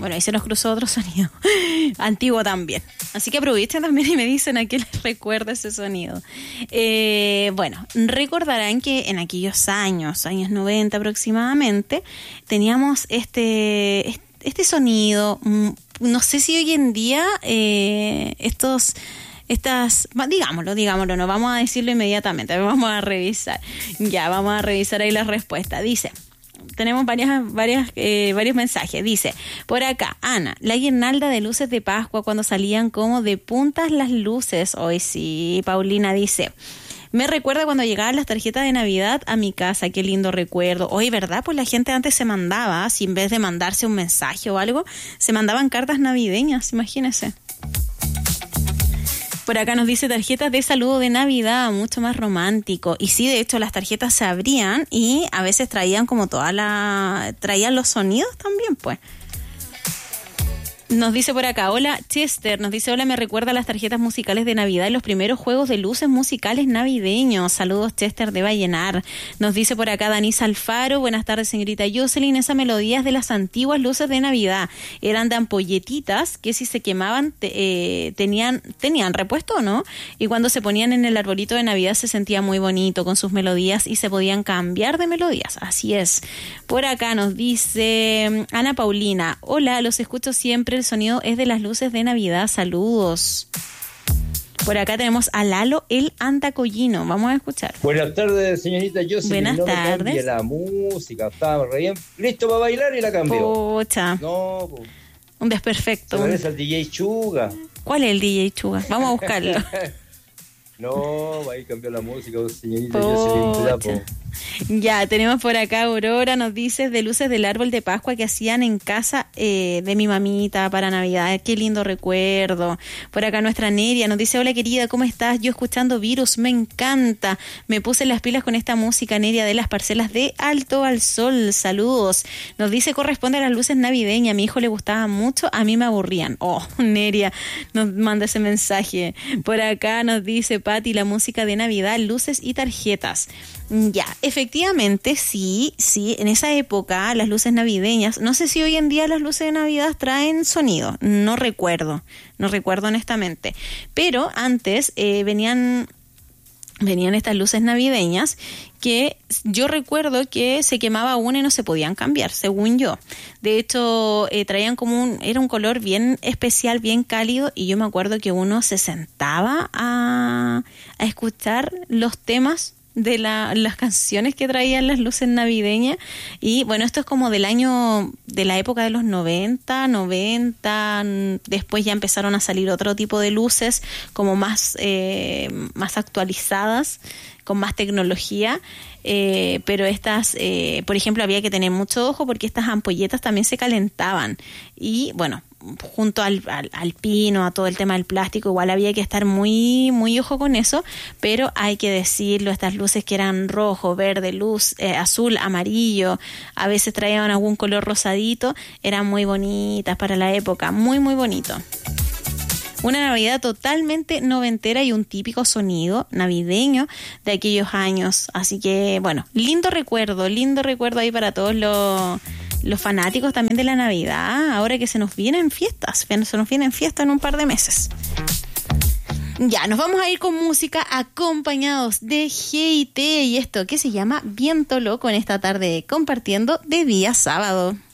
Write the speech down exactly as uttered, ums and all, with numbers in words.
Bueno, ahí se nos cruzó otro sonido antiguo también. Así que aprovechen también y me dicen a qué les recuerda ese sonido. Eh, bueno, recordarán que en aquellos años, años noventa aproximadamente, teníamos este, este sonido. No sé si hoy en día eh, estos... Estas, digámoslo, digámoslo, no vamos a decirlo inmediatamente, vamos a revisar. Ya, vamos a revisar ahí la respuesta. Dice... Tenemos varias, varias, eh, varios mensajes. Dice, por acá, Ana, la guirnalda de luces de Pascua cuando salían como de puntas las luces. Hoy sí, Paulina dice, me recuerda cuando llegaban las tarjetas de Navidad a mi casa, qué lindo recuerdo. Hoy, ¿verdad? Pues la gente antes se mandaba, si en vez de mandarse un mensaje o algo, se mandaban cartas navideñas, imagínense. Por acá nos dice tarjetas de saludo de Navidad, mucho más romántico. Y sí, de hecho, las tarjetas se abrían y a veces traían como toda la... traían los sonidos también, pues. Nos dice por acá, hola Chester, nos dice, hola, me recuerda a las tarjetas musicales de Navidad y los primeros juegos de luces musicales navideños. Saludos Chester de Vallenar. Nos dice por acá Danisa Alfaro, buenas tardes señorita Jocelyn, esas melodías de las antiguas luces de Navidad eran de ampolletitas que si se quemaban te, eh, tenían, tenían repuesto o no, y cuando se ponían en el arbolito de Navidad se sentía muy bonito con sus melodías y se podían cambiar de melodías, así es. Por acá nos dice Ana Paulina, hola, los escucho siempre, el sonido es de las luces de Navidad, saludos. Por acá tenemos a Lalo el Antacollino, vamos a escuchar. Buenas tardes, señorita Jocelyn. Buenas no tardes. Me cambie la música, estaba re bien. Listo para bailar y la cambió. Pocha. No, po. Un desperfecto. Se parece al D J Chuga. ¿Cuál es el D J Chuga? Vamos a buscarlo. No, ahí cambió la música, señorita Jocelyn. Ya, tenemos por acá Aurora, nos dice de luces del árbol de Pascua que hacían en casa eh, de mi mamita para Navidad. Qué lindo recuerdo. Por acá nuestra Neria nos dice, hola querida, ¿cómo estás? Yo escuchando Virus, me encanta. Me puse las pilas con esta música, Neria, de las parcelas de Alto al Sol. Saludos. Nos dice, corresponde a las luces navideñas. A mi hijo le gustaba mucho, a mí me aburrían. Oh, Neria, nos manda ese mensaje. Por acá nos dice Pati, la música de Navidad, luces y tarjetas. Ya, efectivamente, sí, sí, en esa época las luces navideñas, no sé si hoy en día las luces de Navidad traen sonido, no recuerdo, no recuerdo honestamente, pero antes eh, venían, venían estas luces navideñas que yo recuerdo que se quemaba una y no se podían cambiar, según yo. De hecho, eh, traían como un, era un color bien especial, bien cálido, y yo me acuerdo que uno se sentaba a, a escuchar los temas de la, las canciones que traían las luces navideñas. Y bueno, esto es como del año, de la época de los noventa, noventa, después ya empezaron a salir otro tipo de luces como más, eh, más actualizadas, con más tecnología, eh, pero estas, eh, por ejemplo, había que tener mucho ojo porque estas ampolletas también se calentaban y bueno, junto al, al, al pino, a todo el tema del plástico, igual había que estar muy, muy ojo con eso, pero hay que decirlo, estas luces que eran rojo, verde, luz, eh, azul, amarillo, a veces traían algún color rosadito, eran muy bonitas para la época, muy, muy bonito. Una Navidad totalmente noventera y un típico sonido navideño de aquellos años. Así que, bueno, lindo recuerdo, lindo recuerdo ahí para todos los, los fanáticos también de la Navidad, ahora que se nos vienen fiestas, se nos vienen fiestas en un par de meses. Ya, nos vamos a ir con música acompañados de G I T y esto que se llama Viento Loco en esta tarde compartiendo de día sábado.